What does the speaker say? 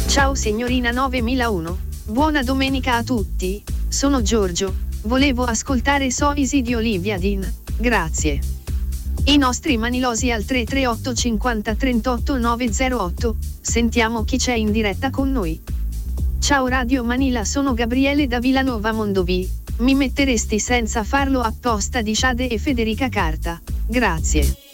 Ciao signorina 9001. Buona domenica a tutti, sono Giorgio, volevo ascoltare So Easy di Olivia Dean, grazie. I nostri manilosi al 338 50 38 908, sentiamo chi c'è in diretta con noi. Ciao Radio Manila, sono Gabriele da Villanova Mondovì, mi metteresti senza farlo apposta di Shade e Federica Carta, grazie.